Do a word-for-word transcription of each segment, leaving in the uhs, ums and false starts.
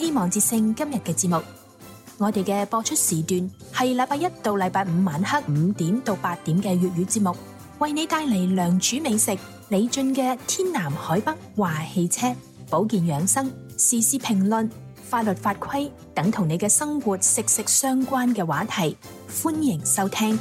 希望之聲今日嘅節目，我哋嘅播出時段係禮拜一到禮拜五晚黑五點到八點嘅粵語節目，為你帶嚟良煮美食、李俊嘅天南海北話汽車、保健養生、時事評論、法律法規等同你嘅生活息息相關嘅話題，歡迎收聽。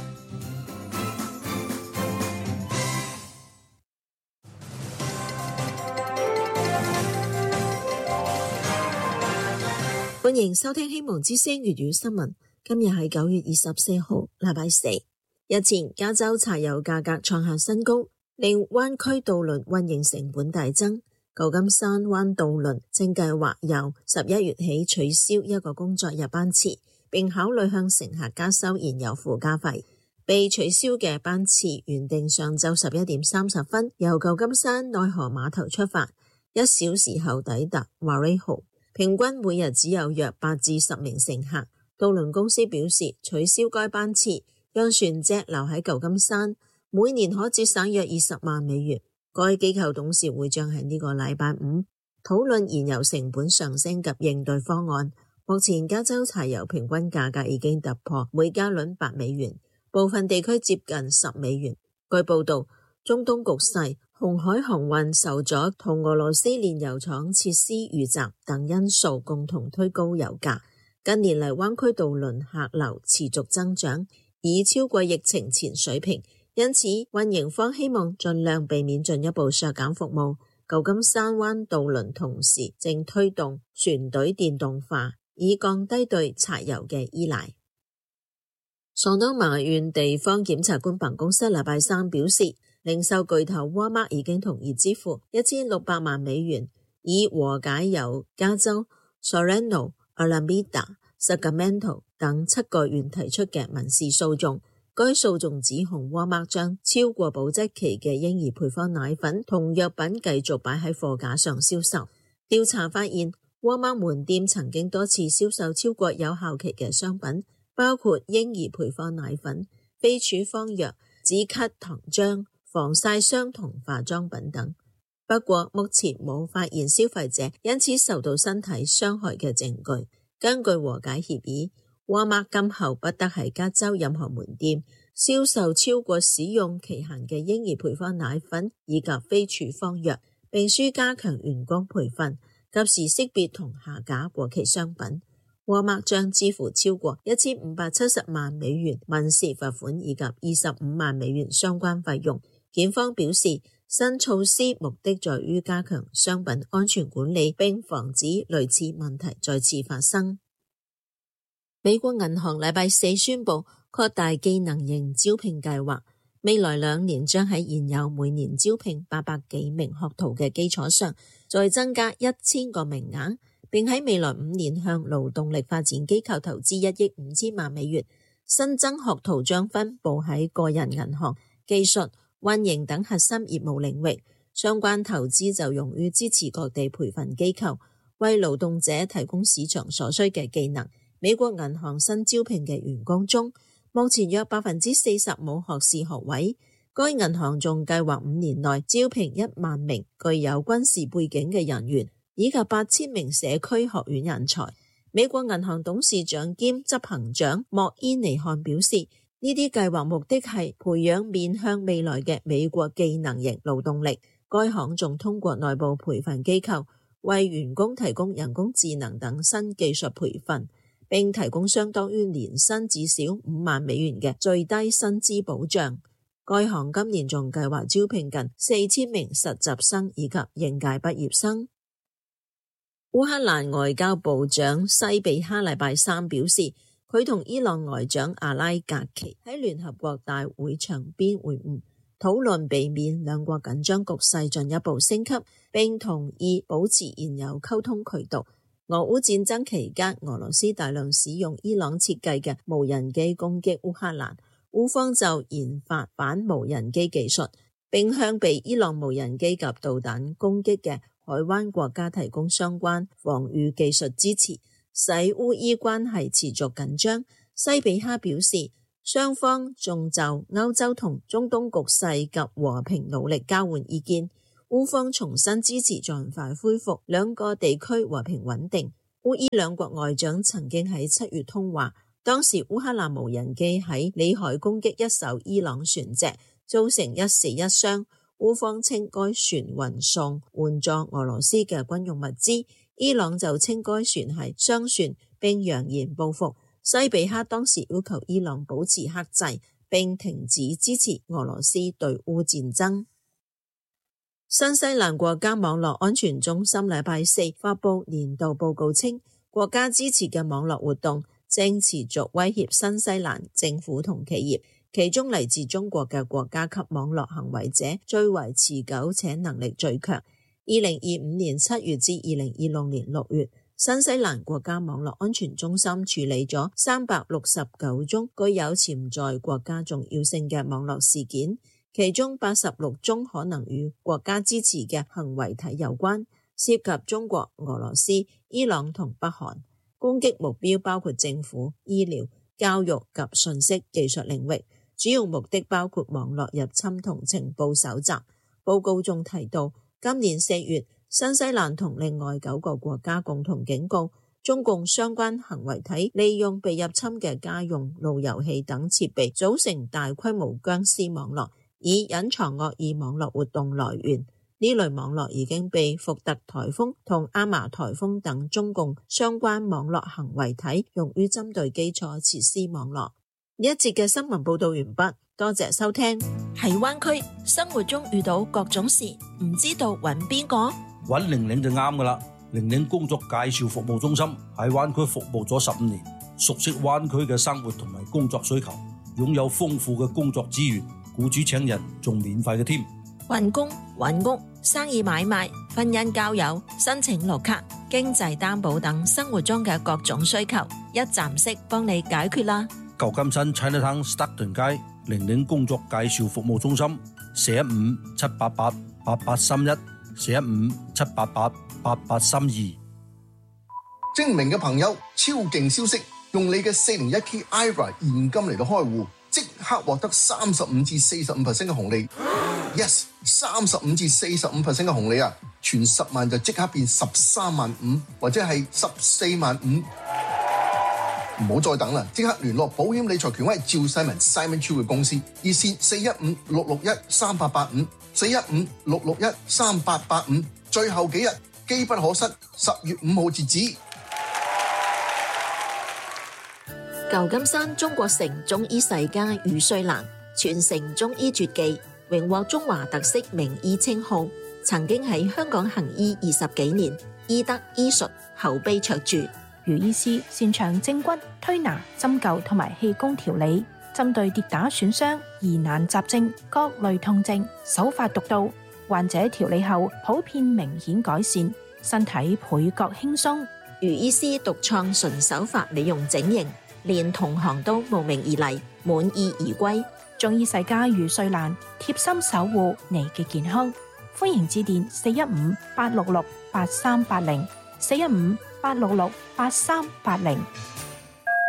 歡迎收聽希望之聲粵語新聞。今日係九月二十四號，禮拜四。日前加州柴油價格創下新高，令灣區渡輪運營成本大增。舊金山灣渡輪正計劃由十一月起取消一個工作日班次，並考慮向乘客加收燃油附加費。被取消嘅班次原定上晝十一點三十分由舊金山內河碼頭出發，一小時後抵達 Vallejo。平均每日只有約八至十名乘客。渡輪公司表示，取消該班次，讓船隻留喺舊金山，每年可節省約二十萬美元。該機構董事會將喺呢個禮拜五討論燃油成本上升及應對方案。目前加州柴油平均價格已經突破每加侖八美元，部分地區接近十美元。據報道，中東局勢、紅海航運受阻同俄羅斯煉油廠設施遇襲等因素共同推高油價。近年嚟，灣區渡輪客流持續增長，已超過疫情前水平，因此運營方希望盡量避免進一步削減服務。舊金山灣渡輪同時正推動船隊電動化，以降低對柴油嘅依賴。索多瑪縣地方檢察官辦公室禮拜三表示，零售巨頭沃爾瑪已經同意支付一千六百萬美元，以和解由加州、Sorrento、Alameda、Sacramento 等七個縣提出嘅民事訴訟。該訴訟指控沃爾瑪將超過保質期嘅嬰兒配方奶粉同藥品繼續擺喺貨架上銷售。調查發現，沃爾瑪門店曾經多次銷售超過有效期嘅商品，包括嬰兒配方奶粉、非處方藥、止咳糖漿、防曬霜同化妝品等。不過目前冇發現消費者因此受到身體傷害嘅證據。根據和解協議，沃爾瑪今後不得喺加州任何門店銷售超過使用期限嘅嬰兒配方奶粉以及非處方藥，並須加強員工培訓，及時識別同下架過期商品。沃爾瑪將支付超過一千五百七十萬美元民事罰款以及二十五萬美元相關費用。檢方表示，新措施目的在於加強商品安全管理，並防止類似問題再次發生。美國銀行禮拜四宣布擴大技能型招聘計劃，未來兩年將喺現有每年招聘八百幾名學徒嘅基礎上，再增加一千個名額，並喺未來五年向勞動力發展機構投資一億五千萬美元。新增學徒將分佈喺個人銀行、技術、運營等核心業務領域，相關投資就用於支持各地培訓機構，為勞動者提供市場所需嘅技能。美國銀行新招聘嘅員工中，目前約百分之四十冇學士學位。該銀行仲計劃五年內招聘一萬名具有軍事背景嘅人員，以及八千名社區學院人才。美國銀行董事長兼執行長莫伊尼漢表示，呢啲計劃目的係培養面向未來嘅美國技能型勞動力。該行仲通過內部培訓機構為員工提供人工智能等新技術培訓，並提供相當於年薪至少五萬美元嘅最低薪資保障。該行今年仲計劃招聘近四千名實習生以及應屆畢業生。烏克蘭外交部長西比哈禮拜三表示，佢同伊朗外長阿拉格奇喺聯合國大會場邊會晤，討論避免兩國緊張局勢進一步升級，並同意保持現有溝通渠道。俄烏戰爭期間，俄羅斯大量使用伊朗設計嘅無人機攻擊烏克蘭，烏方就研發反無人機技術，並向被伊朗無人機及導彈攻擊嘅海灣國家提供相關防禦技術支持，使烏伊關係持續緊張。西比哈表示，雙方仲就歐洲同中東局勢及和平努力交換意見。烏方重新支持盡快恢復兩個地區和平穩定。 烏伊兩國外長曾經喺七月通話，當時烏克蘭無人機喺裏海攻擊一艘伊朗船隻，造成一死一傷。烏方稱該船運送援助俄羅斯嘅軍用物資，伊朗就稱該船係商船，並揚言報復。西比克當時要求伊朗保持克制，並停止支持俄羅斯對烏戰爭。新西蘭國家網絡安全中心禮拜四發佈年度報告稱，國家支持嘅網絡活動正持續威脅新西蘭政府同企業，其中嚟自中國嘅國家級網絡行為者最為持久且能力最強。二零二五年七月至二零二六年六月，新西蘭國家網絡安全中心處理咗三百六十九宗具有潛在國家重要性嘅網絡事件，其中八十六宗可能與國家支持嘅行為體有關，涉及中國、俄羅斯、伊朗同北韓。攻擊目標包括政府、醫療、教育及信息技術領域，主要目的包括網絡入侵同情報搜集。報告仲提到，今年四月，新西蘭同另外九個國家共同警告，中共相關行為體利用被入侵嘅家用路由器等設備組成大規模僵屍網絡，以隱藏惡意網絡活動來源。呢類網絡已經被福特颱風同阿瑪颱風等中共相關網絡行為體用於針對基礎設施網絡。呢一節嘅新聞報道完畢，多謝收聽。 喺灣區生活中遇到各種事，唔知道揾邊個？ 揾玲玲就啱噶啦。玲玲工作介紹服務中心喺灣區服務咗十五年，熟悉灣區嘅生活同埋工作需求，擁有豐富嘅工作資源，僱主請人仲免費嘅添。 揾工、揾屋、生意買賣、婚姻交友、申請綠卡、經濟擔保等生活中嘅各種需求，一站式幫你解決啦。 舊金山 Chinatown Stockton 街玲玲工作介紹服務中心，四一五七八八八八三一，四一五七八八八八三二。 精明嘅朋友，超勁消息，用你嘅四零一 K I R A 現金嚟到開戶，即刻獲得三十五至四十五 percent 嘅紅利。Yes， 三十五至四十五 percent 嘅紅利啊！全十萬就即刻變十三萬五，或者係十四萬五。唔好再等啦，即刻聯絡保險理財權威趙世文 Simon Chu 嘅公司，熱線四一五六六一三八八五，四一五六六一三八八五。最後幾日機不可失，十月五號截止。 舊金山中國城中醫世家余瑞蘭傳承中醫絕技，榮獲中華特色名醫稱號，曾經喺香港行醫二十幾年，醫德醫術口碑卓著。 余醫師擅長正骨、推拿、針灸同埋氣功調理，針對跌打損傷、疑難雜症、各類痛症，手法獨到，患者調理後普遍明顯改善，身體倍覺輕鬆。 余醫師獨創純手法美容整形，連同行都慕名而嚟，滿意而歸。 中醫世家余瑞蘭貼心守護你嘅健康，歡迎致電四一五八六六八三八零，四一五八六六八三八零。